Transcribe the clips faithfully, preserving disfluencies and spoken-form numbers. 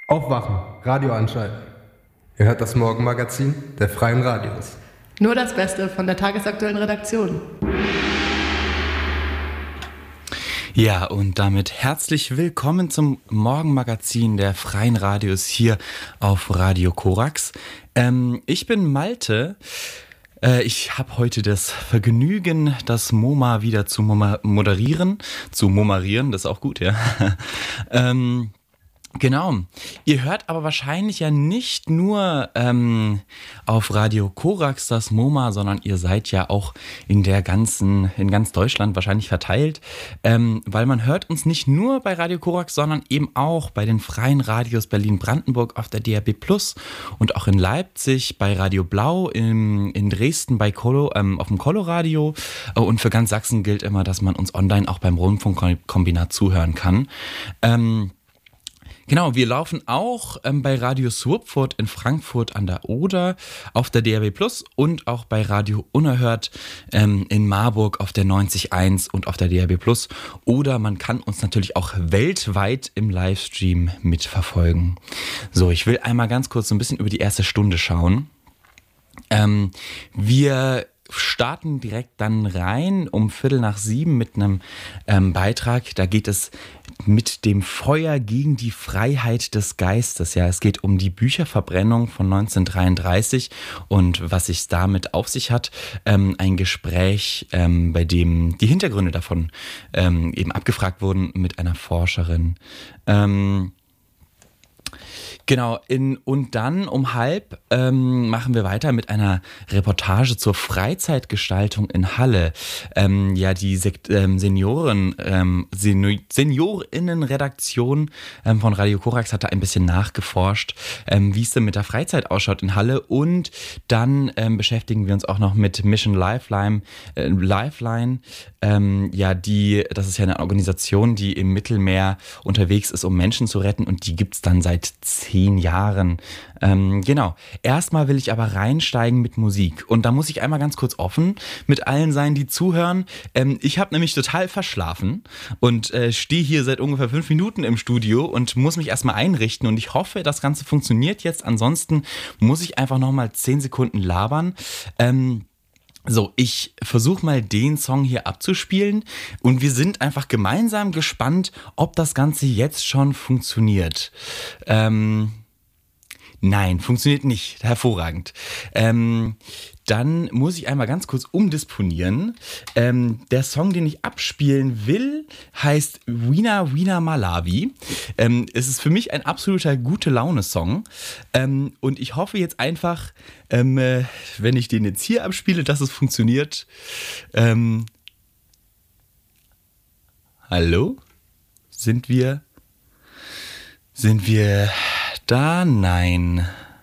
Aufwachen, Radio anschalten. Ihr hört das Morgenmagazin der Freien Radios. Nur das Beste von der tagesaktuellen Redaktion. Ja, und damit herzlich willkommen zum Morgenmagazin der Freien Radios hier auf Radio Korax. Ähm, ich bin Malte. Äh, ich habe heute das Vergnügen, das MoMA wieder zu moderieren. Zu momarieren, das ist auch gut, ja. ähm... Genau. Ihr hört aber wahrscheinlich ja nicht nur ähm, auf Radio Korax das MoMA, sondern ihr seid ja auch in der ganzen, in ganz Deutschland wahrscheinlich verteilt, ähm, weil man hört uns nicht nur bei Radio Korax, sondern eben auch bei den Freien Radios Berlin-Brandenburg auf der D A B Plus und auch in Leipzig bei Radio Blau, in, in Dresden bei Colo, ähm, auf dem Coloradio, und für ganz Sachsen gilt immer, dass man uns online auch beim Rundfunkkombinat zuhören kann. Ähm, Genau, wir laufen auch ähm, bei Radio Swurpfurt in Frankfurt an der Oder auf der D A B Plus und auch bei Radio Unerhört ähm, in Marburg auf der neunzig Komma eins und auf der D A B Plus. Oder man kann uns natürlich auch weltweit im Livestream mitverfolgen. So, ich will einmal ganz kurz so ein bisschen über die erste Stunde schauen. Ähm, wir starten direkt dann rein um Viertel nach sieben mit einem ähm, Beitrag. Da geht es mit dem Feuer gegen die Freiheit des Geistes. Ja, es geht um die Bücherverbrennung von neunzehnhundertdreiunddreißig und was es damit auf sich hat. Ähm, ein Gespräch, ähm, bei dem die Hintergründe davon ähm, eben abgefragt wurden mit einer Forscherin. Ähm, Genau, in, und dann um halb ähm, machen wir weiter mit einer Reportage zur Freizeitgestaltung in Halle. Ähm, ja, die Sek- ähm, Senioren, ähm, Sen- Seniorinnenredaktion ähm, von Radio Korax hat da ein bisschen nachgeforscht, ähm, wie es denn mit der Freizeit ausschaut in Halle. Und dann ähm, beschäftigen wir uns auch noch mit Mission Lifeline. Äh, Lifeline, ähm, ja, die, das ist ja eine Organisation, die im Mittelmeer unterwegs ist, um Menschen zu retten. Und die gibt's dann seit zehn Jahren. Ähm, genau. Erstmal will ich aber reinsteigen mit Musik. Und da muss ich einmal ganz kurz offen mit allen sein, die zuhören. Ähm, ich habe nämlich total verschlafen und äh, stehe hier seit ungefähr fünf Minuten im Studio und muss mich erstmal einrichten. Und ich hoffe, das Ganze funktioniert jetzt. Ansonsten muss ich einfach nochmal zehn Sekunden labern. Ähm, So, ich versuche mal den Song hier abzuspielen und wir sind einfach gemeinsam gespannt, ob das Ganze jetzt schon funktioniert. Ähm, nein, funktioniert nicht. Hervorragend. Ähm, dann muss ich einmal ganz kurz umdisponieren. Ähm, der Song, den ich abspielen will, heißt Wiener Wiener Malawi. Ähm, es ist für mich ein absoluter Gute-Laune-Song. Ähm, und ich hoffe jetzt einfach, ähm, äh, wenn ich den jetzt hier abspiele, dass es funktioniert. Ähm, hallo? Sind wir... Sind wir da? Nein.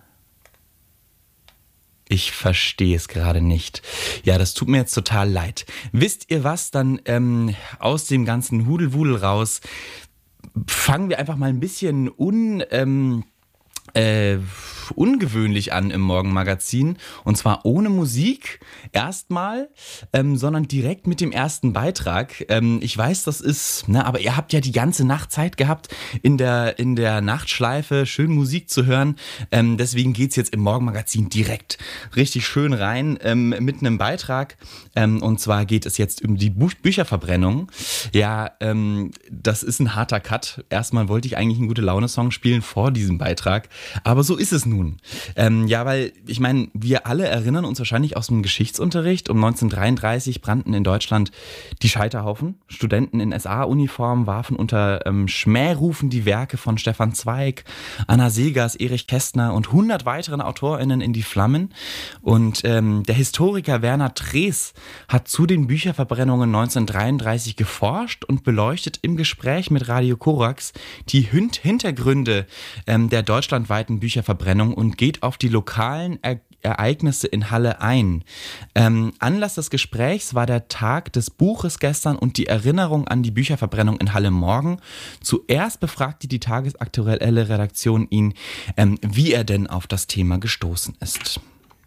Ich verstehe es gerade nicht. Ja, das tut mir jetzt total leid. Wisst ihr was? Dann ähm, aus dem ganzen Hudelwudel raus fangen wir einfach mal ein bisschen un... Ähm, Äh, ungewöhnlich an im Morgenmagazin, und zwar ohne Musik erstmal, ähm, sondern direkt mit dem ersten Beitrag. Ähm, ich weiß, das ist, ne, aber ihr habt ja die ganze Nacht Zeit gehabt, in der, in der Nachtschleife schön Musik zu hören. Ähm, deswegen geht's jetzt im Morgenmagazin direkt richtig schön rein ähm, mit einem Beitrag. Ähm, und zwar geht es jetzt um die Buch- Bücherverbrennung. Ja, ähm, das ist ein harter Cut. Erstmal wollte ich eigentlich einen Gute-Laune-Song spielen vor diesem Beitrag. Aber so ist es nun. Ähm, ja, weil, ich meine, wir alle erinnern uns wahrscheinlich aus dem Geschichtsunterricht. Um neunzehnhundertdreiunddreißig brannten in Deutschland die Scheiterhaufen. Studenten in S A-Uniform warfen unter ähm, Schmährufen die Werke von Stefan Zweig, Anna Seghers, Erich Kästner und hundert weiteren AutorInnen in die Flammen. Und ähm, der Historiker Werner Drees hat zu den Bücherverbrennungen neunzehnhundertdreiunddreißig geforscht und beleuchtet im Gespräch mit Radio Korax die Hin- Hintergründe ähm, der deutschlandweiten Bücherverbrennung und geht auf die lokalen er- Ereignisse in Halle ein. Ähm, Anlass des Gesprächs war der Tag des Buches gestern und die Erinnerung an die Bücherverbrennung in Halle morgen. Zuerst befragte die tagesaktuelle Redaktion ihn, ähm, wie er denn auf das Thema gestoßen ist.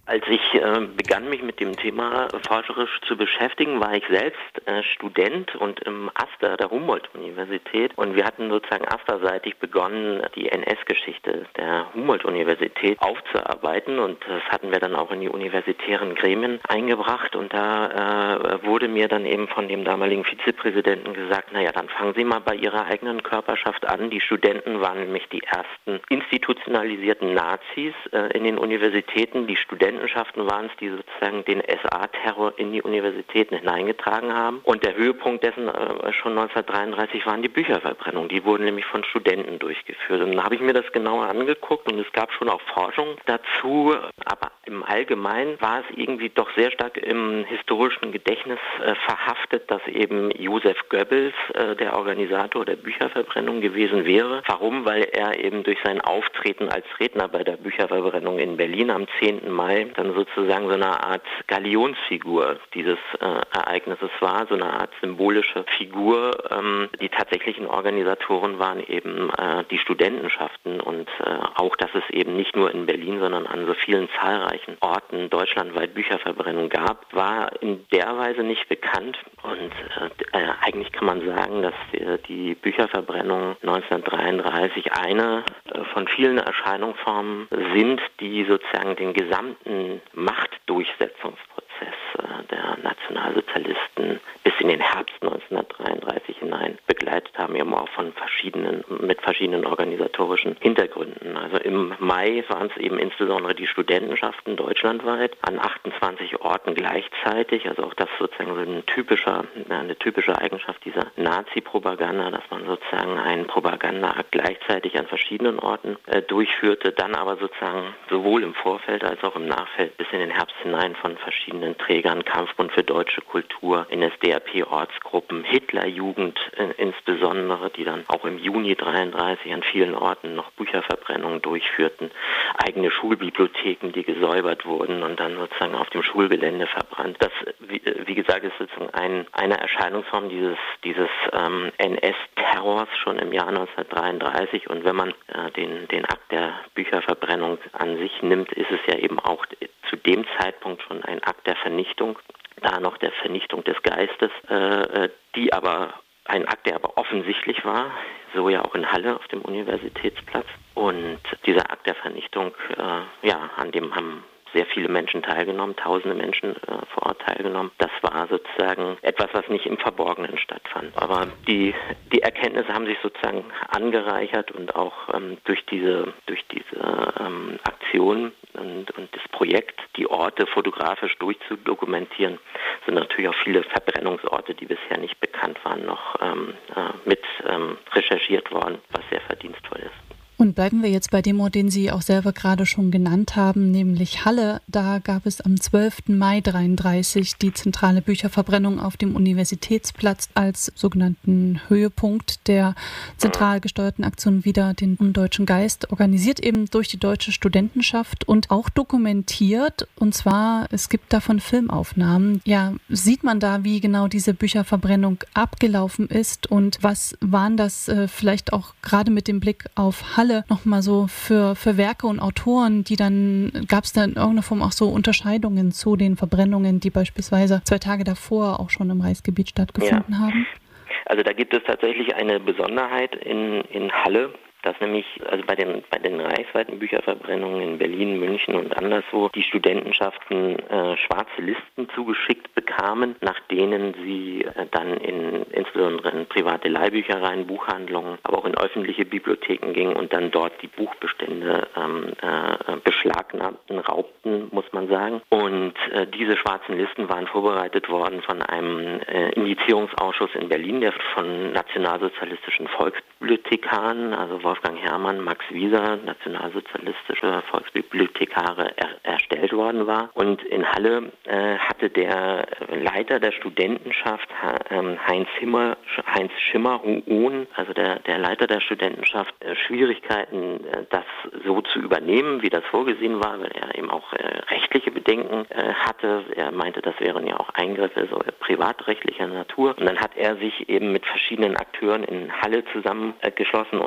Als ich äh, begann, mich mit dem Thema forscherisch zu beschäftigen, war ich selbst äh, Student und im AStA der Humboldt-Universität. Und wir hatten sozusagen AStA-seitig begonnen, die N S-Geschichte der Humboldt-Universität aufzuarbeiten. Und das hatten wir dann auch in die universitären Gremien eingebracht. Und da äh, wurde mir dann eben von dem damaligen Vizepräsidenten gesagt, naja, dann fangen Sie mal bei Ihrer eigenen Körperschaft an. Die Studenten waren nämlich die ersten institutionalisierten Nazis äh, in den Universitäten. Die Studenten waren es, die sozusagen den S A-Terror in die Universitäten hineingetragen haben. Und der Höhepunkt dessen äh, schon neunzehnhundertdreiunddreißig waren die Bücherverbrennungen. Die wurden nämlich von Studenten durchgeführt. Und dann habe ich mir das genauer angeguckt und es gab schon auch Forschung dazu. Aber im Allgemeinen war es irgendwie doch sehr stark im historischen Gedächtnis äh, verhaftet, dass eben Joseph Goebbels äh, der Organisator der Bücherverbrennung gewesen wäre. Warum? Weil er eben durch sein Auftreten als Redner bei der Bücherverbrennung in Berlin am zehnten Mai dann sozusagen so eine Art Galionsfigur dieses äh, Ereignisses war, so eine Art symbolische Figur. Ähm, die tatsächlichen Organisatoren waren eben äh, die Studentenschaften und äh, auch, dass es eben nicht nur in Berlin, sondern an so vielen zahlreichen Orten deutschlandweit Bücherverbrennung gab, war in der Weise nicht bekannt. Und äh, äh, eigentlich kann man sagen, dass äh, die Bücherverbrennung neunzehnhundertdreiunddreißig eine äh, von vielen Erscheinungsformen sind, die sozusagen den gesamten Machtdurchsetzungsprozess äh, der Nationalsozialisten bis in den Herbst neunzehnhundertdreiunddreißig hinein begleitet haben, eben auch von verschiedenen, mit verschiedenen organisatorischen Hintergründen. Also im Mai waren es eben insbesondere die Studentenschaften deutschlandweit an achtundzwanzig Orten gleichzeitig, also auch das sozusagen so ein typischer, eine typische Eigenschaft dieser Nazi-Propaganda, dass man sozusagen einen Propagandaakt gleichzeitig an verschiedenen Orten äh, durchführte, dann aber sozusagen sowohl im Vorfeld als auch im Nachfeld bis in den Herbst hinein von verschiedenen Trägern, Kampfbund für deutsche Kultur, N S D A P-Ortsgruppen, Hitlerjugend äh, insbesondere, die dann auch im Juni dreiunddreißig an vielen Orten noch Bücherverbrennungen durchführten, eigene Schulbibliotheken, die gesäubert wurden und dann sozusagen auf dem Schulgelände verbrannt. Das, wie, wie gesagt, ist sozusagen ein, eine Erscheinungsform dieses, dieses ähm, N S-Terrors schon im Jahr neunzehnhundertdreiunddreißig. Und wenn man äh, den, den Akt der Bücherverbrennung an sich nimmt, ist es ja eben auch zu dem Zeitpunkt schon ein Akt der Vernichtung, da noch der Vernichtung des Geistes, äh, die aber ein Akt, der aber offensichtlich war, so ja auch in Halle auf dem Universitätsplatz. Und dieser Akt der Vernichtung, äh, ja, an dem haben sehr viele Menschen teilgenommen, tausende Menschen äh, vor Ort teilgenommen. Das war sozusagen etwas, was nicht im Verborgenen stattfand. Aber die, die Erkenntnisse haben sich sozusagen angereichert und auch ähm, durch diese, durch diese ähm, Aktion und, und das Projekt, die Orte fotografisch durchzudokumentieren, sind natürlich auch viele Verbrennungsorte, die bisher nicht bekannt waren, noch ähm, äh, mit ähm, recherchiert worden, was sehr verdienstvoll ist. Und bleiben wir jetzt bei dem Ort, den Sie auch selber gerade schon genannt haben, nämlich Halle. Da gab es am zwölften Mai dreiunddreißig die zentrale Bücherverbrennung auf dem Universitätsplatz als sogenannten Höhepunkt der zentral gesteuerten Aktion Wider den undeutschen Geist, organisiert eben durch die deutsche Studentenschaft und auch dokumentiert. Und zwar, es gibt davon Filmaufnahmen. Ja, sieht man da, wie genau diese Bücherverbrennung abgelaufen ist und was waren das äh, vielleicht auch gerade mit dem Blick auf Halle nochmal so für, für Werke und Autoren, die dann, gab es da in irgendeiner Form auch so Unterscheidungen zu den Verbrennungen, die beispielsweise zwei Tage davor auch schon im Reichsgebiet stattgefunden ja. haben? Also da gibt es tatsächlich eine Besonderheit in, in Halle, dass nämlich also bei den bei den reichsweiten Bücherverbrennungen in Berlin, München und anderswo die Studentenschaften äh, schwarze Listen zugeschickt bekamen, nach denen sie äh, dann in insbesondere in private Leihbüchereien, Buchhandlungen, aber auch in öffentliche Bibliotheken gingen und dann dort die Buchbestände ähm, äh, beschlagnahmten, raubten, muss man sagen. Und äh, diese schwarzen Listen waren vorbereitet worden von einem äh, Indizierungsausschuss in Berlin, der von nationalsozialistischen Volksbibliothekaren, also Wolfgang Herrmann, Max Wieser, nationalsozialistische Volksbibliothekare, er, erstellt worden war. Und in Halle äh, hatte der Leiter der Studentenschaft, äh, Heinz, Himmer, Heinz Schimmer-Huon, also der, der Leiter der Studentenschaft, äh, Schwierigkeiten, äh, das so zu übernehmen, wie das vorgesehen war, weil er eben auch äh, rechtliche Bedenken äh, hatte. Er meinte, das wären ja auch Eingriffe so privatrechtlicher Natur. Und dann hat er sich eben mit verschiedenen Akteuren in Halle zusammengeschlossen, äh, unter anderem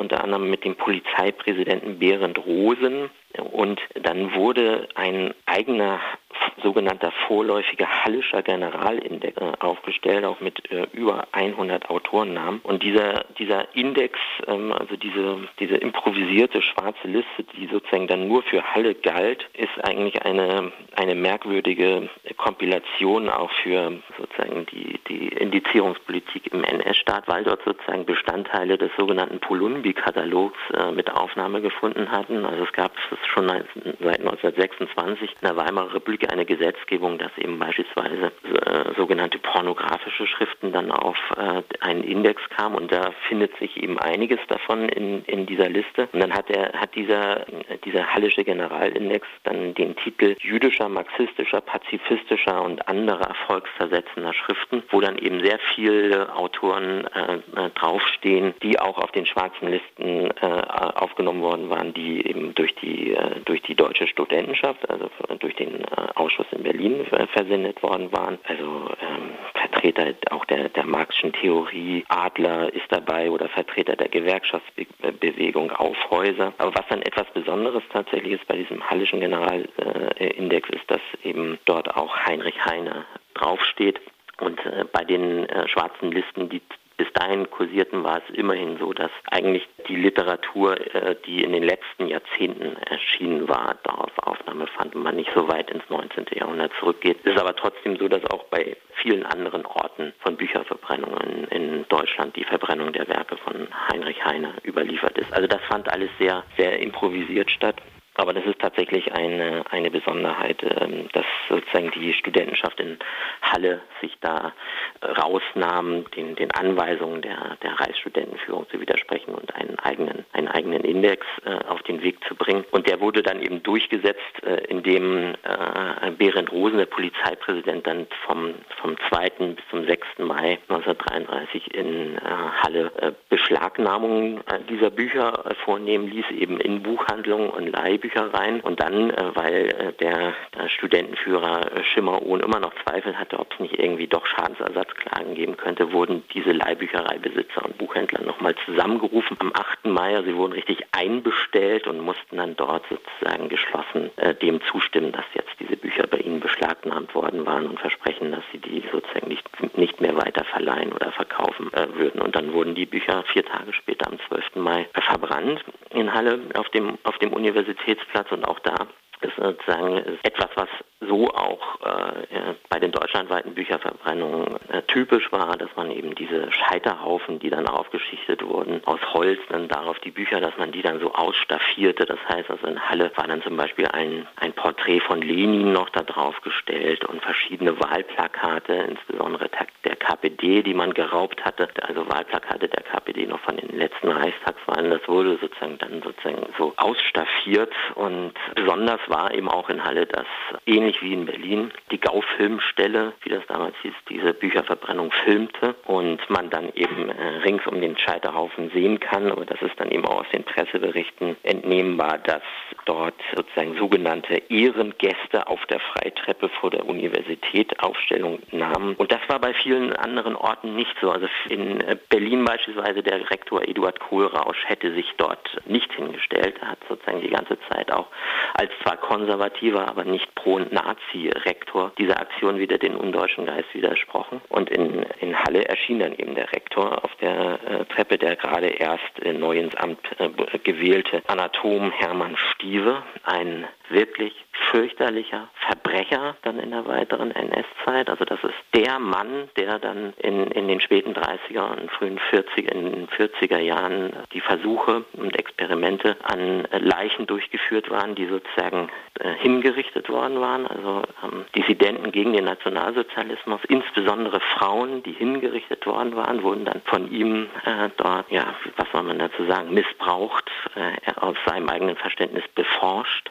mit dem Polizeipräsidenten Berend Rosen. Und dann wurde ein eigener sogenannter vorläufiger Hallischer Generalindex äh, aufgestellt, auch mit äh, über hundert Autorennamen. Und dieser dieser Index, ähm, also diese diese improvisierte schwarze Liste, die sozusagen dann nur für Halle galt, ist eigentlich eine eine merkwürdige Kompilation auch für sozusagen die die Indizierungspolitik im N S-Staat, weil dort sozusagen Bestandteile des sogenannten Polunbi-Katalogs äh, mit Aufnahme gefunden hatten. Also es gab schon seit neunzehnhundertsechsundzwanzig in der Weimarer Republik eine Gesetzgebung, dass eben beispielsweise äh, sogenannte pornografische Schriften dann auf äh, einen Index kamen, und da findet sich eben einiges davon in, in dieser Liste. Und dann hat er hat dieser dieser Hallische Generalindex dann den Titel jüdischer, marxistischer, pazifistischer und anderer volkszersetzender Schriften, wo dann eben sehr viele Autoren äh, draufstehen, die auch auf den schwarzen Listen äh, aufgenommen worden waren, die eben durch die äh, durch die deutsche Studentenschaft, also durch den äh, Ausschuss in Berlin äh, versendet worden waren. Also ähm, Vertreter auch der, der Marxischen Theorie, Adler ist dabei, oder Vertreter der Gewerkschaftsbewegung, Aufhäuser. Aber was dann etwas Besonderes tatsächlich ist bei diesem Hallischen Generalindex, ist, dass eben dort auch Heinrich Heine draufsteht. Und äh, bei den äh, schwarzen Listen, die bis dahin kursierten, war es immerhin so, dass eigentlich die Literatur, äh, die in den letzten Jahrzehnten erschienen war, darauf Aufnahme fand und man nicht so weit ins neunzehnten Jahrhundert zurückgeht. Es ist aber trotzdem so, dass auch bei vielen anderen Orten von Bücherverbrennungen in Deutschland die Verbrennung der Werke von Heinrich Heine überliefert ist. Also das fand alles sehr, sehr improvisiert statt. Aber das ist tatsächlich eine, eine Besonderheit, dass sozusagen die Studentenschaft in Halle sich da rausnahm, den, den Anweisungen der, der Reichsstudentenführung zu widersprechen und einen eigenen, einen eigenen Index äh, auf den Weg zu bringen. Und der wurde dann eben durchgesetzt, äh, indem äh, Berend Rosen, der Polizeipräsident, dann vom, vom zweiten bis zum sechsten Mai neunzehnhundertdreiunddreißig in äh, Halle äh, Beschlagnahmungen äh, dieser Bücher äh, vornehmen ließ, eben in Buchhandlungen und Leihbüchereien. Und dann, äh, weil äh, der, der Studentenführer äh, Schimmer-Ohn immer noch Zweifel hatte, ob es nicht irgendwie doch Schadensersatzklagen geben könnte, wurden diese Leihbüchereibesitzer und Buchhändler nochmal zusammengerufen am achten Mai. Also sie wurden richtig einbestellt und mussten dann dort sozusagen geschlossen äh, dem zustimmen, dass jetzt diese Bücher bei ihnen beschlagnahmt worden waren, und versprechen, dass sie die sozusagen nicht, nicht mehr weiter verleihen oder verkaufen äh, würden. Und dann wurden die Bücher vier Tage später am zwölften Mai verbrannt in Halle auf dem, auf dem Universitätsplatz. Und auch da ist sozusagen ist etwas, was so auch äh, bei den deutschlandweiten Bücherverbrennungen äh, typisch war, dass man eben diese Scheiterhaufen, die dann aufgeschichtet wurden, aus Holz, dann darauf die Bücher, dass man die dann so ausstaffierte. Das heißt, also in Halle war dann zum Beispiel ein, ein Porträt von Lenin noch da drauf gestellt und verschiedene Wahlplakate, insbesondere der K P D, die man geraubt hatte, also Wahlplakate der K P D noch von den letzten Reichstagswahlen. Das wurde sozusagen dann sozusagen so ausstaffiert, und besonders war eben auch in Halle, dass ähnlich wie in Berlin die Gau-Filmstelle, wie das damals hieß, diese Bücherverbrennung filmte und man dann eben äh, rings um den Scheiterhaufen sehen kann. Aber das ist dann eben auch aus den Presseberichten entnehmbar, dass dort sozusagen sogenannte Ehrengäste auf der Freitreppe vor der Universität Aufstellung nahmen. Und das war bei vielen anderen Orten nicht so. Also in Berlin beispielsweise der Rektor Eduard Kohlrausch hätte sich dort nicht hingestellt. Er hat sozusagen die ganze Zeit auch als zwar konservativer, aber nicht pro-Nazi-Rektor dieser Aktion wieder den undeutschen Geist widersprochen. Und in, in Halle erschien dann eben der Rektor auf der äh, Treppe, der gerade erst äh, neu ins Amt äh, gewählte Anatom Hermann Stiewe, ein wirklich fürchterlicher Verbrecher dann in der weiteren N S-Zeit. Also das ist der Mann, der dann in, in den späten dreißiger und frühen vierziger, in den vierziger Jahren die Versuche und Experimente an Leichen durchgeführt waren, die sozusagen äh, hingerichtet worden waren. Also ähm, Dissidenten gegen den Nationalsozialismus, insbesondere Frauen, die hingerichtet worden waren, wurden dann von ihm äh, dort, ja, was soll man dazu sagen, missbraucht, äh, aus seinem eigenen Verständnis beforscht.